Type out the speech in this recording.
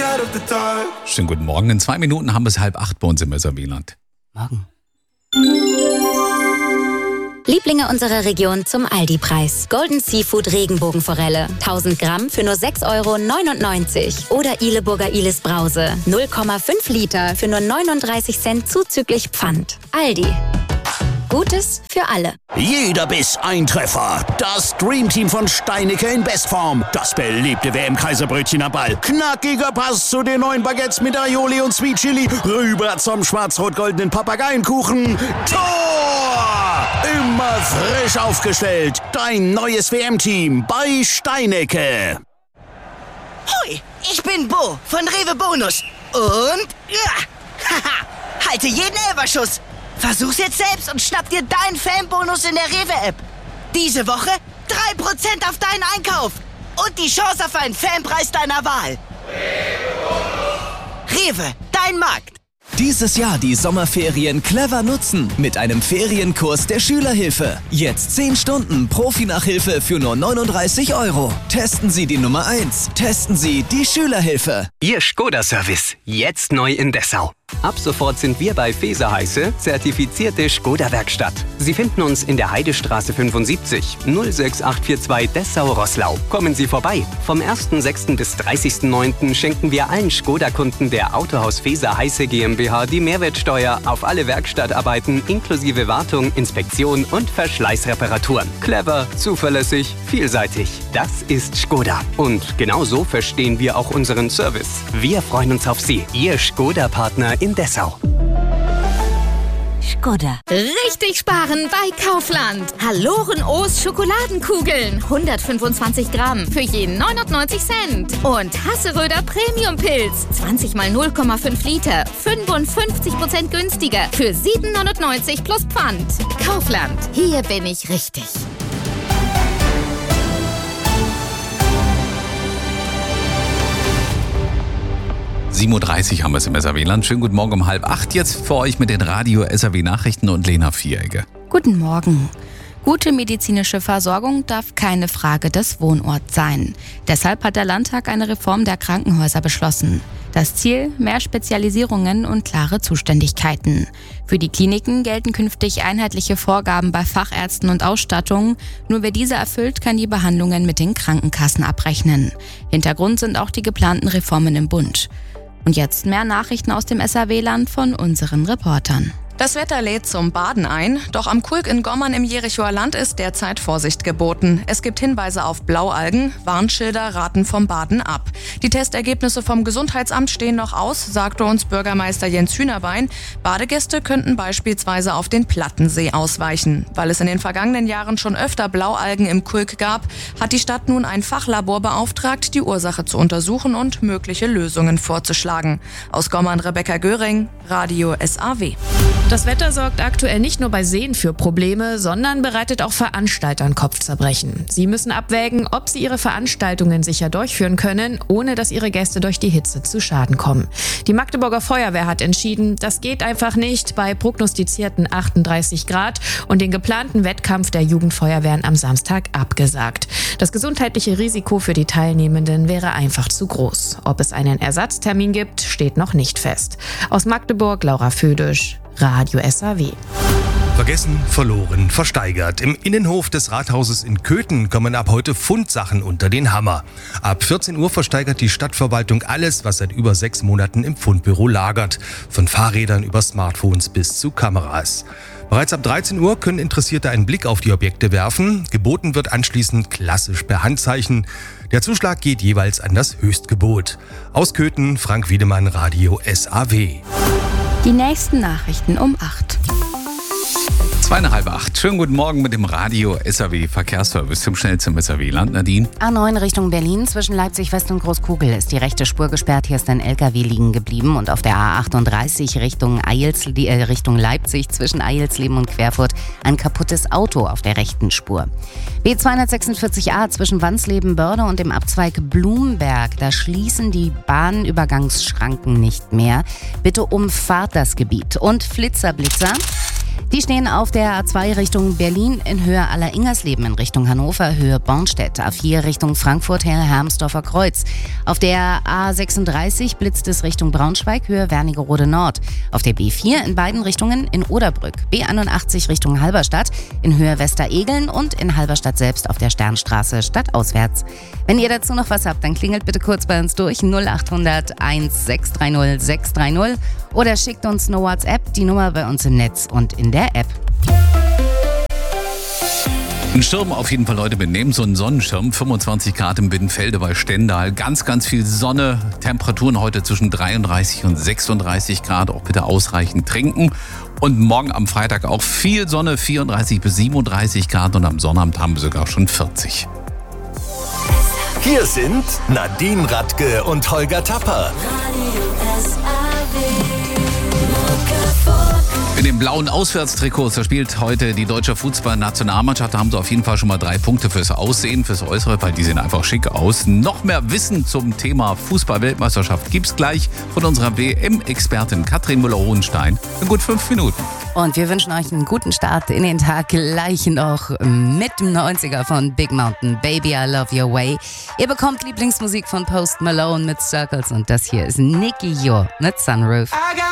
Schönen guten Morgen. In 2 Minuten haben wir es 7:30 bei uns im Weserwieland. Morgen. Lieblinge unserer Region zum Aldi-Preis. Golden Seafood Regenbogenforelle. 1000 Gramm für nur 6,99 € Oder Ihleburger Ilis Brause. 0,5 Liter für nur 39 Cent zuzüglich Pfand. Aldi. Gutes für alle. Jeder Biss ein Treffer. Das Dreamteam von Steinicke in Bestform. Das beliebte WM-Kaiserbrötchen am Ball. Knackiger Pass zu den neuen Baguettes mit Aioli und Sweet Chili. Rüber zum schwarz-rot-goldenen Papageienkuchen. Tor! Immer frisch aufgestellt. Dein neues WM-Team bei Steinicke. Hoi, ich bin Bo von Rewe Bonus. Und haha, halte jeden Elferschuss. Versuch's jetzt selbst und schnapp dir deinen Fanbonus in der Rewe-App. Diese Woche 3% auf deinen Einkauf. Und die Chance auf einen Fanpreis deiner Wahl. Rewe, dein Markt. Dieses Jahr die Sommerferien clever nutzen mit einem Ferienkurs der Schülerhilfe. Jetzt 10 Stunden Profi-Nachhilfe für nur 39 €. Testen Sie die Nummer 1. Testen Sie die Schülerhilfe. Ihr Skoda-Service, jetzt neu in Dessau. Ab sofort sind wir bei Feser Heiße zertifizierte Skoda-Werkstatt. Sie finden uns in der Heidestraße 75 06842 Dessau-Roßlau. Kommen Sie vorbei. Vom 1.6. bis 30.9. schenken wir allen Skoda-Kunden der Autohaus Feser Heiße GmbH die Mehrwertsteuer auf alle Werkstattarbeiten inklusive Wartung, Inspektion und Verschleißreparaturen. Clever, zuverlässig, vielseitig. Das ist Skoda. Und genau so verstehen wir auch unseren Service. Wir freuen uns auf Sie, Ihr Skoda-Partner in Dessau. Skoda. Richtig sparen bei Kaufland. Haloren-O's Schokoladenkugeln. 125 Gramm für je 99 Cent. Und Hasseröder Premium-Pilz. 20 mal 0,5 Liter. 55% günstiger. Für 7,99 € plus Pfand. Kaufland. Hier bin ich richtig. 7:30 haben wir es im SRW-Land. Schönen guten Morgen um 7:30. Jetzt für euch mit den Radio-SRW-Nachrichten und Lena Vieregge. Guten Morgen. Gute medizinische Versorgung darf keine Frage des Wohnorts sein. Deshalb hat der Landtag eine Reform der Krankenhäuser beschlossen. Das Ziel: mehr Spezialisierungen und klare Zuständigkeiten. Für die Kliniken gelten künftig einheitliche Vorgaben bei Fachärzten und Ausstattung. Nur wer diese erfüllt, kann die Behandlungen mit den Krankenkassen abrechnen. Hintergrund sind auch die geplanten Reformen im Bund. Und jetzt mehr Nachrichten aus dem SRW-Land von unseren Reportern. Das Wetter lädt zum Baden ein, doch am Kulk in Gommern im Jerichoer Land ist derzeit Vorsicht geboten. Es gibt Hinweise auf Blaualgen, Warnschilder raten vom Baden ab. Die Testergebnisse vom Gesundheitsamt stehen noch aus, sagte uns Bürgermeister Jens Hühnerbein. Badegäste könnten beispielsweise auf den Plattensee ausweichen. Weil es in den vergangenen Jahren schon öfter Blaualgen im Kulk gab, hat die Stadt nun ein Fachlabor beauftragt, die Ursache zu untersuchen und mögliche Lösungen vorzuschlagen. Aus Gommern Rebecca Göring, Radio SAW. Das Wetter sorgt aktuell nicht nur bei Seen für Probleme, sondern bereitet auch Veranstaltern Kopfzerbrechen. Sie müssen abwägen, ob sie ihre Veranstaltungen sicher durchführen können, ohne dass ihre Gäste durch die Hitze zu Schaden kommen. Die Magdeburger Feuerwehr hat entschieden, das geht einfach nicht bei prognostizierten 38 Grad und den geplanten Wettkampf der Jugendfeuerwehren am Samstag abgesagt. Das gesundheitliche Risiko für die Teilnehmenden wäre einfach zu groß. Ob es einen Ersatztermin gibt, steht noch nicht fest. Aus Magdeburg, Laura Födisch, Radio SAW. Vergessen, verloren, versteigert. Im Innenhof des Rathauses in Köthen kommen ab heute Fundsachen unter den Hammer. Ab 14 Uhr versteigert die Stadtverwaltung alles, was seit über 6 Monaten im Fundbüro lagert. Von Fahrrädern über Smartphones bis zu Kameras. Bereits ab 13 Uhr können Interessierte einen Blick auf die Objekte werfen. Geboten wird anschließend klassisch per Handzeichen. Der Zuschlag geht jeweils an das Höchstgebot. Aus Köthen, Frank Wiedemann, Radio SAW. Die nächsten Nachrichten um 8. 7:30. Schönen guten Morgen mit dem Radio SAW Verkehrsservice zum schnellsten SAW-Land. Nadine. A9 Richtung Berlin zwischen Leipzig West und Großkugel ist die rechte Spur gesperrt. Hier ist ein LKW liegen geblieben. Und auf der A38 Richtung Leipzig zwischen Eilsleben und Querfurt ein kaputtes Auto auf der rechten Spur. B246a zwischen Wansleben-Börde und dem Abzweig Blumberg. Da schließen die Bahnübergangsschranken nicht mehr. Bitte umfahrt das Gebiet. Und Flitzer. Die stehen auf der A2 Richtung Berlin in Höhe Aller-Ingersleben in Richtung Hannover, Höhe Bornstedt. A4 Richtung Frankfurt, Hermsdorfer Kreuz. Auf der A36 blitzt es Richtung Braunschweig, Höhe Wernigerode Nord. Auf der B4 in beiden Richtungen in Oderbrück. B81 Richtung Halberstadt in Höhe Westeregeln und in Halberstadt selbst auf der Sternstraße stadtauswärts. Wenn ihr dazu noch was habt, dann klingelt bitte kurz bei uns durch 0800 1630 630 oder schickt uns eine WhatsApp, die Nummer bei uns im Netz und in der App. Ein Schirm auf jeden Fall, Leute, mitnehmen. So einen Sonnenschirm, 25 Grad im Binnenfelde bei Stendal. Ganz, ganz viel Sonne. Temperaturen heute zwischen 33 und 36 Grad. Auch bitte ausreichend trinken. Und morgen am Freitag auch viel Sonne, 34 bis 37 Grad. Und am Sonnabend haben wir sogar schon 40. Hier sind Nadine Radke und Holger Tapper. In den blauen Auswärtstrikots, da spielt heute die deutsche Fußballnationalmannschaft. Da haben sie auf jeden Fall schon mal 3 Punkte fürs Aussehen, fürs Äußere, weil die sehen einfach schick aus. Noch mehr Wissen zum Thema Fußball-Weltmeisterschaft gibt's gleich von unserer WM-Expertin Katrin Müller-Hohenstein in gut 5 Minuten. Und wir wünschen euch einen guten Start in den Tag, gleich noch mit dem 90er von Big Mountain, Baby I Love Your Way. Ihr bekommt Lieblingsmusik von Post Malone mit Circles und das hier ist Nicky Jo mit Sunroof.